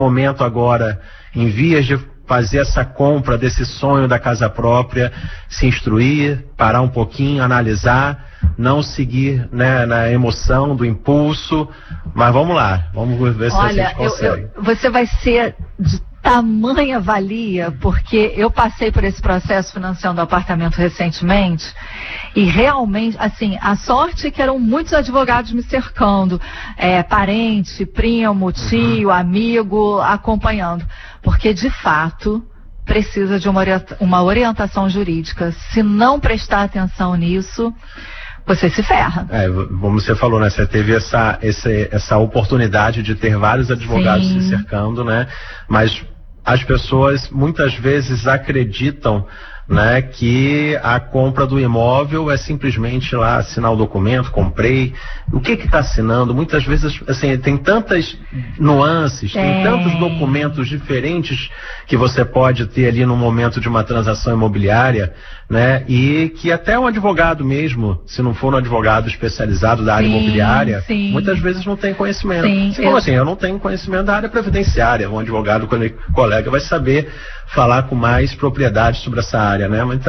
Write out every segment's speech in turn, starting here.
momento agora, em vias de fazer essa compra desse sonho da casa própria, se instruir, parar um pouquinho, analisar, não seguir, né, na emoção do impulso, mas vamos lá, vamos ver se a gente consegue. Você vai ser de tamanha valia, porque eu passei por esse processo financiando apartamento recentemente e realmente, assim, a sorte é que eram muitos advogados me cercando, parente, primo, tio, amigo, acompanhando, porque de fato precisa de uma orientação jurídica. Se não prestar atenção nisso, você se ferra. Como você falou, né? Você teve essa oportunidade de ter vários advogados se cercando, né? Mas as pessoas muitas vezes acreditam, né, que a compra do imóvel é simplesmente lá assinar o documento, comprei. O que está assinando? Muitas vezes, assim, tem tantas nuances, tem tantos documentos diferentes que você pode ter ali no momento de uma transação imobiliária, né? E que até um advogado mesmo, se não for um advogado especializado da área imobiliária, muitas vezes não tem conhecimento. Como assim? Eu não tenho conhecimento da área previdenciária. Um advogado, colega, vai saber falar com mais propriedade sobre essa área, né? Mas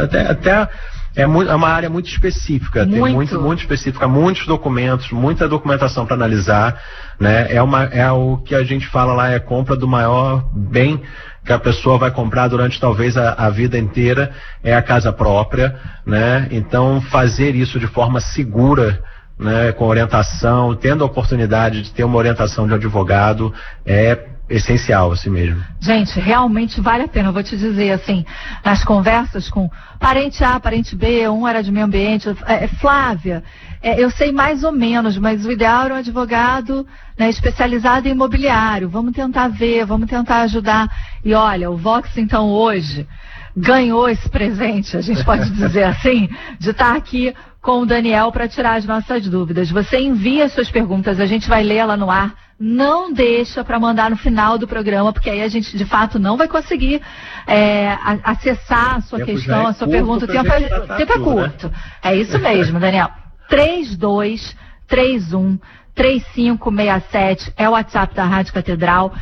é uma área muito específica, tem muito específica, muitos documentos, muita documentação para analisar, né? É o que a gente fala lá, é a compra do maior bem que a pessoa vai comprar durante talvez a vida inteira, é a casa própria, né? Então fazer isso de forma segura, né, com orientação, tendo a oportunidade de ter uma orientação de advogado, é essencial, assim mesmo. Gente, realmente vale a pena. Eu vou te dizer, assim, nas conversas com parente A, parente B, um era de meio ambiente, Flávia, eu sei mais ou menos, mas o ideal era um advogado, né, especializado em imobiliário. Vamos tentar ver, vamos tentar ajudar. E olha, o Vox, então, hoje ganhou esse presente, a gente pode dizer assim, de estar aqui com o Daniel para tirar as nossas dúvidas. Você envia suas perguntas, a gente vai lê-la no ar. Não deixa para mandar no final do programa, porque aí a gente de fato não vai conseguir acessar a sua questão, a sua pergunta. O tempo é curto. Né? É isso mesmo, Daniel. 3231-3567 é o WhatsApp da Rádio Catedral.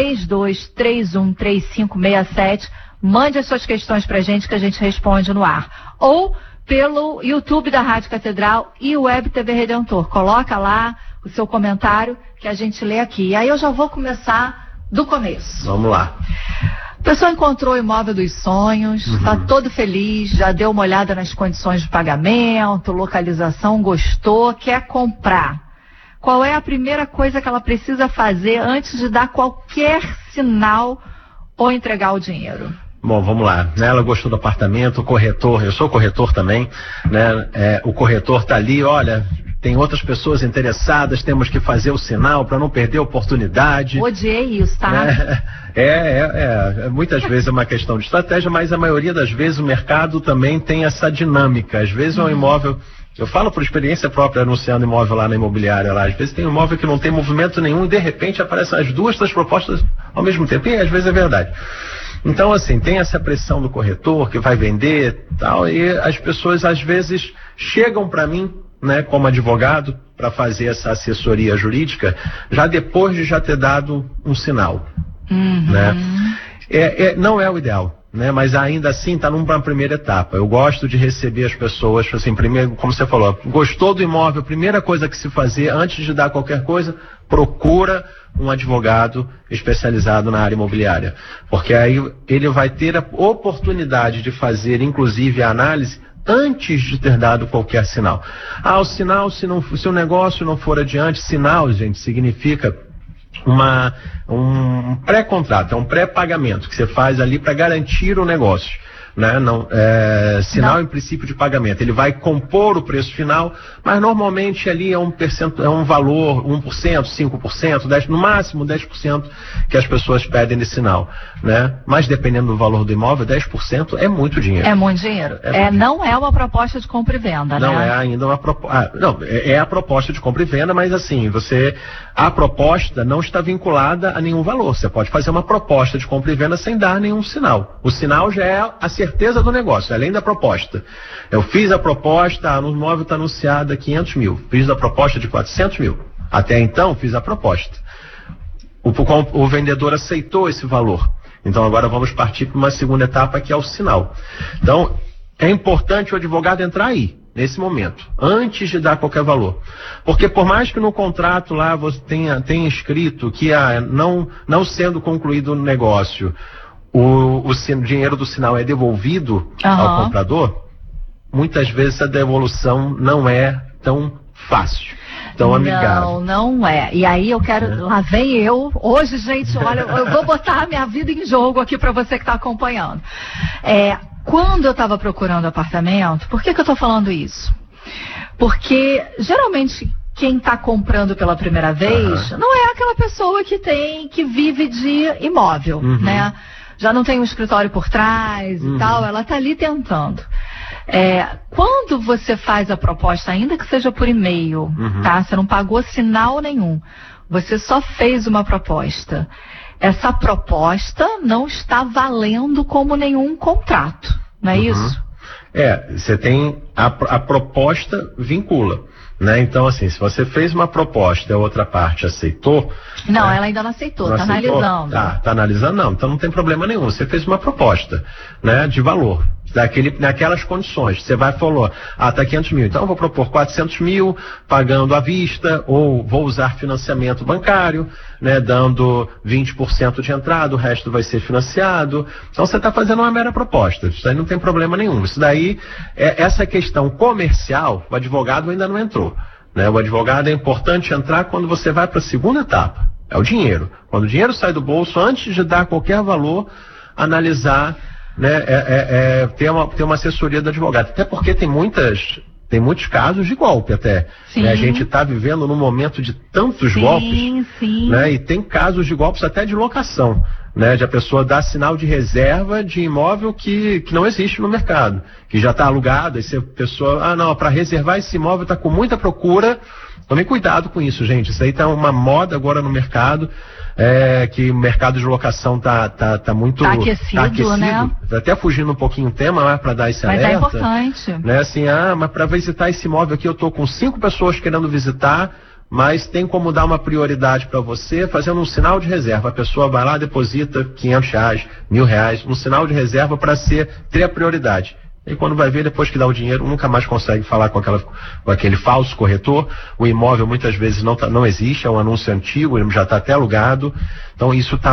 3231-3567. Mande as suas questões pra gente que a gente responde no ar. Ou pelo YouTube da Rádio Catedral e Web TV Redentor. Coloca lá o seu comentário que a gente lê aqui. E aí eu já vou começar do começo. Vamos lá. A pessoa encontrou o imóvel dos sonhos, está todo feliz, já deu uma olhada nas condições de pagamento, localização, gostou, quer comprar. Qual é a primeira coisa que ela precisa fazer antes de dar qualquer sinal ou entregar o dinheiro? Bom, vamos lá, né? Ela gostou do apartamento, o corretor, eu sou corretor também, né? O corretor tá ali, olha, tem outras pessoas interessadas, temos que fazer o sinal para não perder a oportunidade. Odiei isso, tá? Muitas vezes é uma questão de estratégia, mas a maioria das vezes o mercado também tem essa dinâmica. Às vezes é um imóvel, eu falo por experiência própria anunciando imóvel lá na imobiliária, lá, às vezes tem um imóvel que não tem movimento nenhum e de repente aparecem as duas das propostas ao mesmo tempo, e às vezes é verdade. Então, assim, tem essa pressão do corretor que vai vender tal, e as pessoas às vezes chegam para mim, né, como advogado, para fazer essa assessoria jurídica, já depois de já ter dado um sinal, né? Não é o ideal, né? Mas ainda assim está numa primeira etapa. Eu gosto de receber as pessoas, assim, primeiro, como você falou, gostou do imóvel, primeira coisa que se fazer antes de dar qualquer coisa, procura um advogado especializado na área imobiliária, porque aí ele vai ter a oportunidade de fazer, inclusive, a análise antes de ter dado qualquer sinal. O sinal, se o negócio não for adiante, sinal, gente, significa um pré-contrato, é um pré-pagamento que você faz ali para garantir o negócio, né? Sinal em princípio de pagamento. Ele vai compor o preço final, mas normalmente ali é um valor, 1%, 5%, 10%, no máximo 10% que as pessoas pedem de sinal, né? Mas dependendo do valor do imóvel, 10% é muito dinheiro. É muito dinheiro. Não é uma proposta de compra e venda, não, né? Não é ainda uma proposta. É a proposta de compra e venda, mas assim, a proposta não está vinculada a nenhum valor. Você pode fazer uma proposta de compra e venda sem dar nenhum sinal. O sinal já é a certeza do negócio, além da proposta. Eu fiz a proposta, o imóvel está anunciado a 500 mil. Fiz a proposta de 400 mil. Até então, fiz a proposta. o vendedor aceitou esse valor. Então agora vamos partir para uma segunda etapa, que é o sinal. Então é importante o advogado entrar aí, nesse momento, antes de dar qualquer valor. Porque por mais que no contrato lá você tenha escrito que não sendo concluído o negócio, o dinheiro do sinal é devolvido ao comprador, muitas vezes a devolução não é tão fácil, tão amigável. Não é. E aí eu quero, lá vem eu, hoje, gente, olha, eu vou botar a minha vida em jogo aqui para você que está acompanhando. Quando eu estava procurando apartamento, por que eu estou falando isso? Porque geralmente quem está comprando pela primeira vez não é aquela pessoa que vive de imóvel, né? Já não tem um escritório por trás e tal, ela está ali tentando. Quando você faz a proposta, ainda que seja por e-mail, tá? Você não pagou sinal nenhum, você só fez uma proposta. Essa proposta não está valendo como nenhum contrato, não é isso? Você tem a proposta vincula, né? Então assim, se você fez uma proposta e a outra parte aceitou... Não, ela ainda não aceitou, está analisando. Tá analisando, não, então não tem problema nenhum. Você fez uma proposta, né, de valor, naquelas condições. Você falou, tá 500 mil, então eu vou propor 400 mil, pagando à vista, ou vou usar financiamento bancário, né, dando 20% de entrada, o resto vai ser financiado. Então você está fazendo uma mera proposta, isso aí não tem problema nenhum. Isso daí, essa questão comercial, o advogado ainda não entrou, né? O advogado é importante entrar quando você vai para a segunda etapa, é o dinheiro. Quando o dinheiro sai do bolso, antes de dar qualquer valor, analisar, né, ter uma assessoria do advogado. Até porque tem muitos casos de golpe até. Né? A gente está vivendo num momento de tantos golpes, né? E tem casos de golpes até de locação, né? De a pessoa dar sinal de reserva de imóvel que não existe no mercado, que já está alugado, e se a pessoa, não, para reservar esse imóvel está com muita procura. Tomem cuidado com isso, gente. Isso aí tá uma moda agora no mercado, que o mercado de locação tá muito... Tá aquecido, né? Até fugindo um pouquinho do tema, para dar esse alerta. Mas é importante. Né? Assim, mas para visitar esse imóvel aqui, eu tô com 5 pessoas querendo visitar, mas tem como dar uma prioridade para você, fazendo um sinal de reserva. A pessoa vai lá, deposita R$500, R$1.000, um sinal de reserva para ter a prioridade. E quando vai ver, depois que dá o dinheiro, nunca mais consegue falar com aquele falso corretor. O imóvel muitas vezes não existe, é um anúncio antigo, ele já está até alugado. Então isso está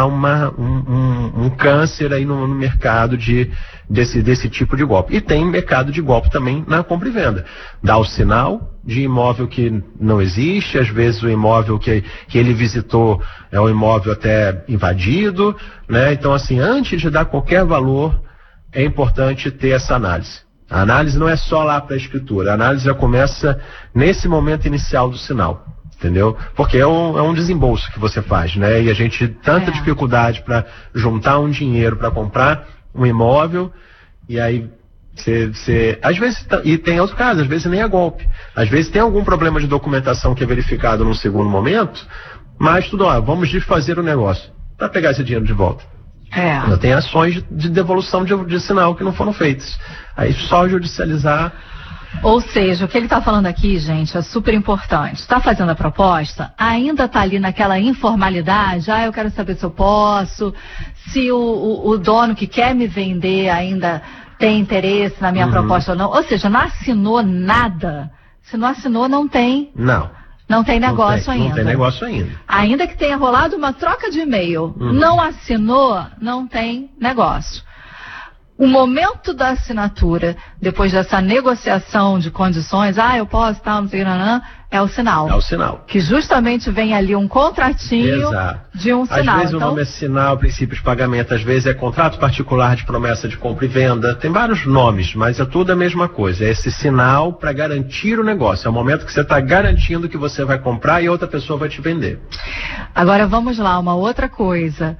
um câncer aí no mercado desse tipo de golpe. E tem mercado de golpe também na compra e venda. Dá o sinal de imóvel que não existe, às vezes o imóvel que ele visitou é um imóvel até invadido, né? Então assim, antes de dar qualquer valor, é importante ter essa análise. A análise não é só lá para a escritura, a análise já começa nesse momento inicial do sinal, entendeu? Porque é um desembolso que você faz, né? E a gente tanta dificuldade para juntar um dinheiro para comprar um imóvel, e aí você às vezes, e tem outro caso, às vezes nem é golpe, às vezes tem algum problema de documentação que é verificado num segundo momento, mas vamos desfazer o negócio para pegar esse dinheiro de volta. Tem ações de devolução de sinal que não foram feitas. Aí só judicializar. Ou seja, o que ele está falando aqui, gente, é super importante. Está fazendo a proposta, ainda está ali naquela informalidade. Eu quero saber se eu posso, se o dono que quer me vender ainda tem interesse na minha proposta ou não. Ou seja, não assinou nada. Se não assinou, não tem. Não tem negócio ainda. Não tem negócio ainda. Ainda que tenha rolado uma troca de e-mail, não assinou, não tem negócio. O momento da assinatura, depois dessa negociação de condições, eu posso, não sei, é o sinal. É o sinal. Que justamente vem ali um contratinho de um sinal. Às vezes o nome é sinal, princípio de pagamento, às vezes é contrato particular de promessa de compra e venda. Tem vários nomes, mas é tudo a mesma coisa. É esse sinal para garantir o negócio. É o momento que você está garantindo que você vai comprar e outra pessoa vai te vender. Agora vamos lá, uma outra coisa.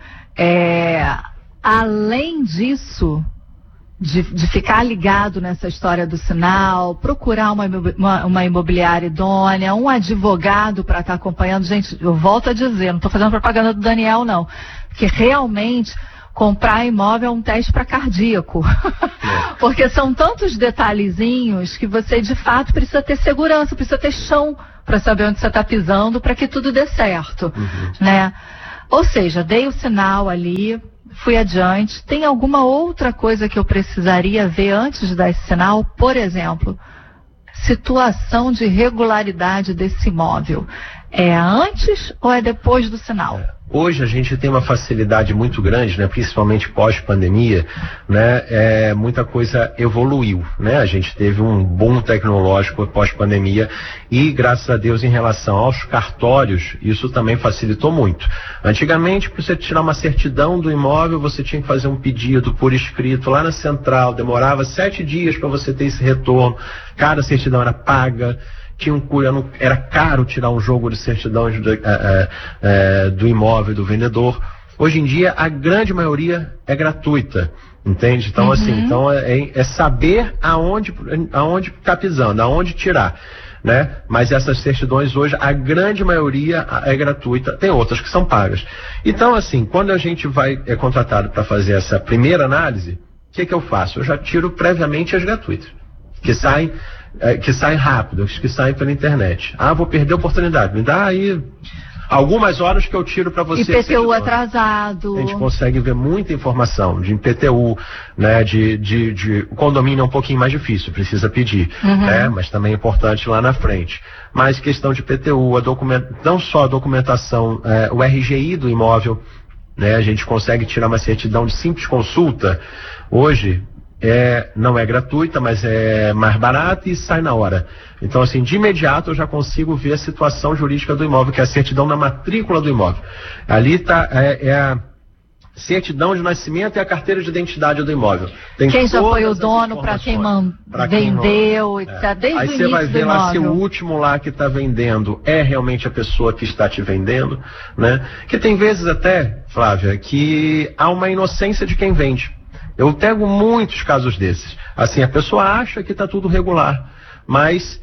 Além disso, de ficar ligado nessa história do sinal, procurar uma imobiliária idônea, um advogado para estar acompanhando. Gente, eu volto a dizer, não estou fazendo propaganda do Daniel, não. Porque realmente comprar imóvel é um teste para cardíaco. Porque são tantos detalhezinhos que você de fato precisa ter segurança, precisa ter chão para saber onde você está pisando para que tudo dê certo, né? Ou seja, dei o sinal ali, fui adiante. Tem alguma outra coisa que eu precisaria ver antes de dar esse sinal? Por exemplo, situação de regularidade desse imóvel. É antes ou é depois do sinal? Hoje a gente tem uma facilidade muito grande, né, principalmente pós-pandemia, né, muita coisa evoluiu, né, a gente teve um boom tecnológico pós-pandemia e, graças a Deus, em relação aos cartórios, isso também facilitou muito. Antigamente, para você tirar uma certidão do imóvel, você tinha que fazer um pedido por escrito lá na central, demorava 7 dias para você ter esse retorno, cada certidão era paga. Era caro tirar um jogo de certidão do imóvel do vendedor. Hoje em dia, a grande maioria é gratuita, entende? Então, é saber aonde tá pisando, aonde tirar, né? Mas essas certidões hoje, a grande maioria é gratuita, tem outras que são pagas. Então, assim, quando a gente é contratado para fazer essa primeira análise, o que eu faço? Eu já tiro previamente as gratuitas, que saem rápido, que saem pela internet. Vou perder a oportunidade. Me dá aí algumas horas que eu tiro para você. IPTU atrasado. A gente consegue ver muita informação de IPTU, né? De condomínio é um pouquinho mais difícil, precisa pedir, né? Mas também é importante lá na frente. Mas questão de IPTU, não só a documentação, o RGI do imóvel, né? A gente consegue tirar uma certidão de simples consulta. Hoje, não é gratuita, mas é mais barata e sai na hora. Então, assim, de imediato eu já consigo ver a situação jurídica do imóvel, que é a certidão na matrícula do imóvel. Ali está a certidão de nascimento e a carteira de identidade do imóvel. Tem quem já foi o dono, para quem vendeu, etc. Desde aí o você vai ver do lá se o imóvel. último lá que está vendendo é realmente a pessoa que está te vendendo, né? Que tem vezes até, Flávia, que há uma inocência de quem vende. Eu pego muitos casos desses. Assim, a pessoa acha que está tudo regular, mas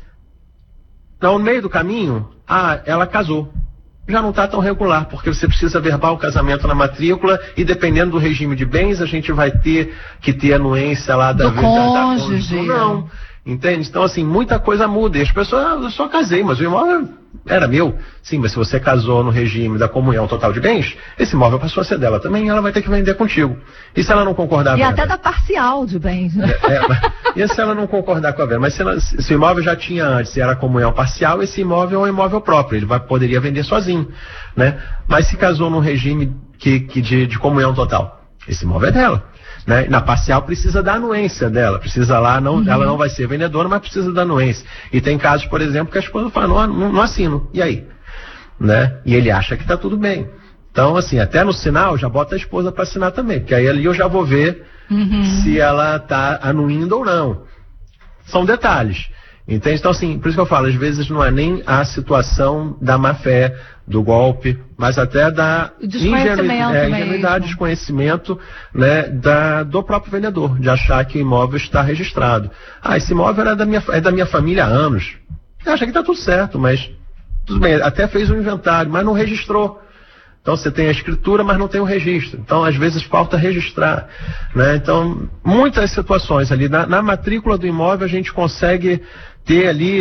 no meio do caminho, ela casou. Já não está tão regular, porque você precisa verbar o casamento na matrícula e, dependendo do regime de bens, a gente vai ter que ter anuência lá da cônjuge. Não, entende? Então, assim, muita coisa muda. E as pessoas, eu só casei, mas o imóvel era meu. Sim, mas se você casou no regime da comunhão total de bens, esse imóvel passou a ser dela também, ela vai ter que vender contigo. E se ela não concordar E com a até venda? da parcial de bens, né? E se ela não concordar com a venda? Mas se o imóvel já tinha antes e era comunhão parcial, esse imóvel é um imóvel próprio, ele poderia vender sozinho, né? Mas se casou num regime de comunhão total, esse imóvel é dela. Né? Na parcial precisa da anuência dela, precisa lá, ela não vai ser vendedora, mas precisa da anuência. E tem casos, por exemplo, que a esposa fala, não assino, e aí? Né? E ele acha que está tudo bem. Então, assim, até no sinal, já bota a esposa para assinar também, porque aí ali eu já vou ver se ela está anuindo ou não. São detalhes. Entende? Então, assim, por isso que eu falo, às vezes não é nem a situação da má-fé, do golpe, mas até da ingenuidade, desconhecimento, né, do próprio vendedor, de achar que o imóvel está registrado. Esse imóvel é da minha família há anos. Acha que está tudo certo, mas tudo bem, até fez um inventário, mas não registrou. Então você tem a escritura, mas não tem o registro. Então, às vezes, falta registrar, né? Então, muitas situações ali. Na matrícula do imóvel, a gente consegue ter ali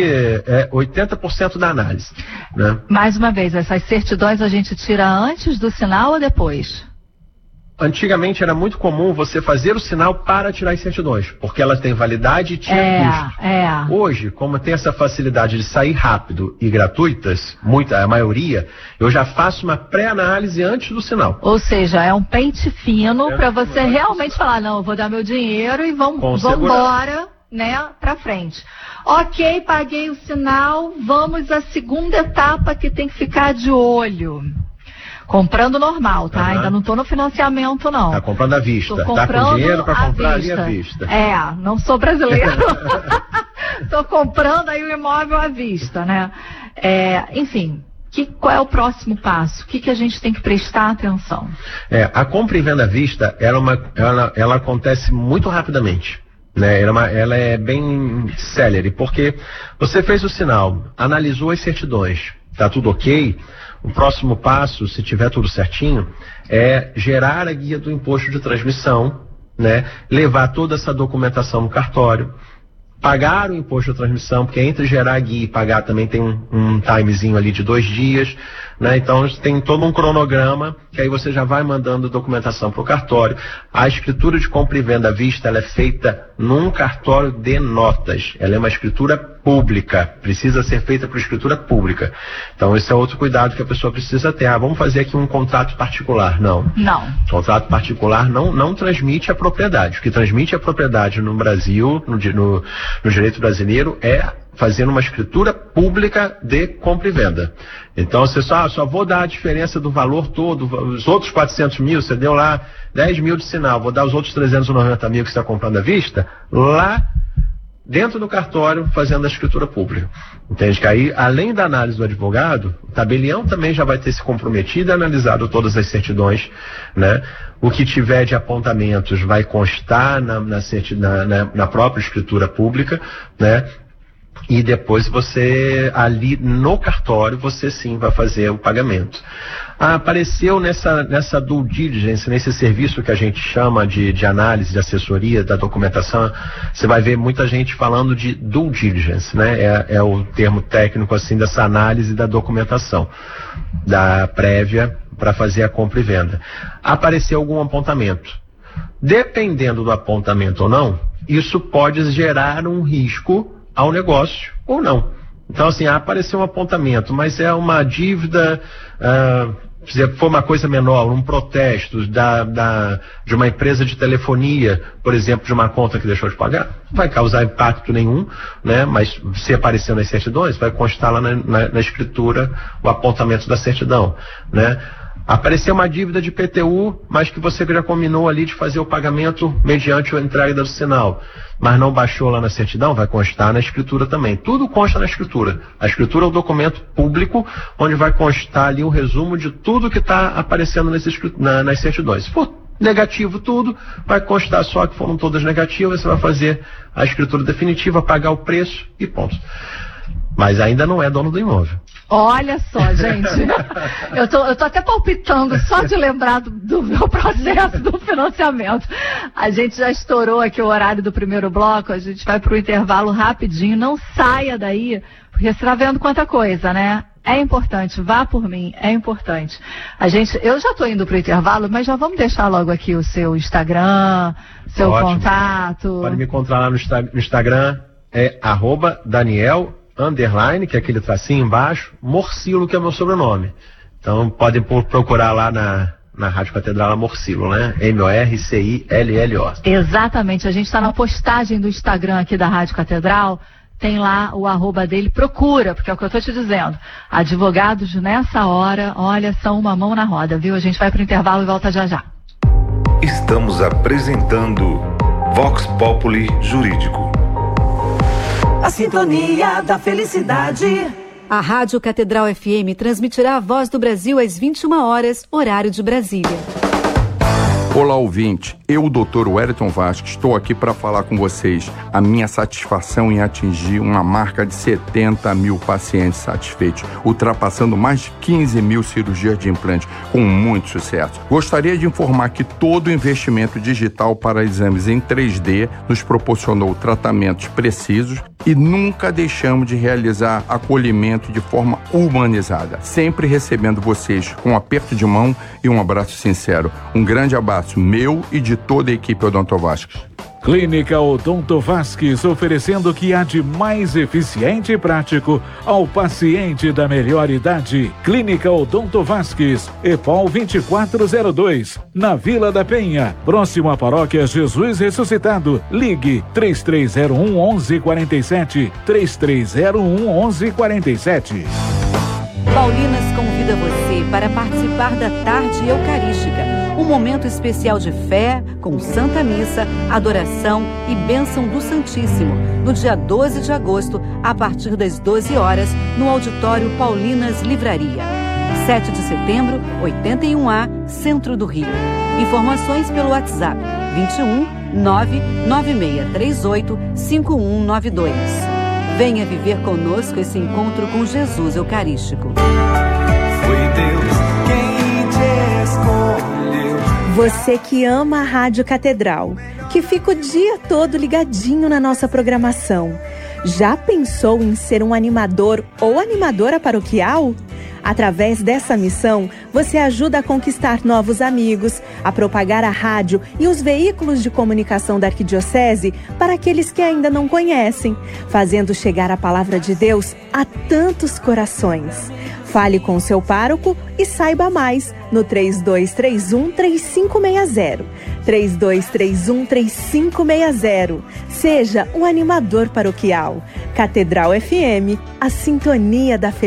80% da análise, né? Mais uma vez, essas certidões a gente tira antes do sinal ou depois? Antigamente era muito comum você fazer o sinal para tirar as certidões, porque elas têm validade e tinha custos. Hoje, como tem essa facilidade de sair rápido e gratuitas, a maioria, eu já faço uma pré-análise antes do sinal. Ou seja, é um pente fino para você realmente falar, não, eu vou dar meu dinheiro e vamos embora, né, para frente. Ok, paguei o sinal, vamos à segunda etapa que tem que ficar de olho. Comprando normal, tá? Ainda não tô no financiamento, não. Tá comprando à vista. Tá com dinheiro para comprar ali à vista. Não sou brasileiro. Tô comprando aí o imóvel à vista, né? Enfim, qual é o próximo passo? O que a gente tem que prestar atenção? A compra e venda à vista, ela acontece muito rapidamente. Né? Ela é bem célere, porque você fez o sinal, analisou as certidões, tá tudo ok. O próximo passo, se tiver tudo certinho, é gerar a guia do imposto de transmissão, né? Levar toda essa documentação no cartório, pagar o imposto de transmissão, porque entre gerar a guia e pagar também tem um timezinho ali de 2 dias, né? Então tem todo um cronograma, que aí você já vai mandando documentação para o cartório. A escritura de compra e venda à vista, ela é feita num cartório de notas, ela é uma escritura pública, precisa ser feita por escritura pública. Então esse é outro cuidado que a pessoa precisa ter. Vamos fazer aqui um contrato particular. Não. Contrato particular não transmite a propriedade. O que transmite a propriedade no Brasil, no direito brasileiro, é fazendo uma escritura pública de compra e venda. Então você só vou dar a diferença do valor todo, os outros 400 mil, você deu lá 10 mil de sinal, vou dar os outros 390 mil que você está comprando à vista, lá dentro do cartório, fazendo a escritura pública. Entende? Que aí, além da análise do advogado, o tabelião também já vai ter se comprometido e analisado todas as certidões, né? O que tiver de apontamentos vai constar na própria escritura pública, né? E depois você, ali no cartório, você sim vai fazer o pagamento. Apareceu nessa due diligence, nesse serviço que a gente chama de análise, de assessoria da documentação, você vai ver muita gente falando de due diligence, né? É o termo técnico assim dessa análise da documentação, da prévia para fazer a compra e venda. Apareceu algum apontamento. Dependendo do apontamento ou não, isso pode gerar um risco ao negócio ou não. Então, assim, apareceu um apontamento, mas é uma dívida, se for uma coisa menor, um protesto de uma empresa de telefonia, por exemplo, de uma conta que deixou de pagar, não vai causar impacto nenhum, né? Mas se aparecer nas certidões, vai constar lá na escritura o apontamento da certidão, né? Apareceu uma dívida de PTU, mas que você já combinou ali de fazer o pagamento mediante a entrega do sinal, mas não baixou lá na certidão, vai constar na escritura também. Tudo consta na escritura. A escritura é o documento público, onde vai constar ali um resumo de tudo que está aparecendo nas certidões. Se for negativo tudo, vai constar só que foram todas negativas, você vai fazer a escritura definitiva, pagar o preço e ponto. Mas ainda não é dono do imóvel. Olha só, gente, eu tô até palpitando só de lembrar do meu processo do financiamento. A gente já estourou aqui o horário do primeiro bloco, a gente vai pro intervalo rapidinho, não saia daí, porque você tá vendo quanta coisa, né? É importante, vá por mim, é importante. Eu já tô indo pro intervalo, mas já vamos deixar logo aqui o seu Instagram, seu contato. Pode me encontrar lá no Instagram, é @Daniel_, que é aquele tracinho embaixo, Morcillo, que é meu sobrenome. Então podem procurar lá na Rádio Catedral Morcillo, né? MORCILLO. Exatamente, a gente está na postagem do Instagram aqui da Rádio Catedral, tem lá o @ dele, procura, porque é o que eu estou te dizendo. Advogados nessa hora, olha, são uma mão na roda, viu? A gente vai para o intervalo e volta já já. Estamos apresentando Vox Populi Jurídico. A sintonia da felicidade. A Rádio Catedral FM transmitirá a Voz do Brasil às 21 horas, horário de Brasília. Olá, ouvinte. Eu, Dr. Wellington Vasques, estou aqui para falar com vocês a minha satisfação em atingir uma marca de 70 mil pacientes satisfeitos, ultrapassando mais de 15 mil cirurgias de implante, com muito sucesso. Gostaria de informar que todo o investimento digital para exames em 3D nos proporcionou tratamentos precisos e nunca deixamos de realizar acolhimento de forma humanizada, sempre recebendo vocês com um aperto de mão e um abraço sincero. Um grande abraço meu e de toda a equipe Odonto Vasques. Clínica Odonto Vasques, oferecendo o que há de mais eficiente e prático ao paciente da melhor idade. Clínica Odonto Vasques, EPOL 2402, na Vila da Penha, próximo à Paróquia Jesus Ressuscitado. Ligue 3301 1147, 3301 1147. Paulinas convida você para participar da Tarde Eucarística, um momento especial de fé, com Santa Missa, adoração e bênção do Santíssimo, no dia 12 de agosto, a partir das 12 horas, no Auditório Paulinas Livraria. 7 de setembro, 81A, Centro do Rio. Informações pelo WhatsApp 21 99638 5192. Venha viver conosco esse encontro com Jesus Eucarístico. Foi Deus quem te escolheu. Você que ama a Rádio Catedral, que fica o dia todo ligadinho na nossa programação, já pensou em ser um animador ou animadora paroquial? Através dessa missão, você ajuda a conquistar novos amigos, a propagar a rádio e os veículos de comunicação da Arquidiocese para aqueles que ainda não conhecem, fazendo chegar a palavra de Deus a tantos corações. Fale com o seu pároco e saiba mais no 3231-3560. 3231-3560. Seja um animador paroquial. Catedral FM, a sintonia da felicidade.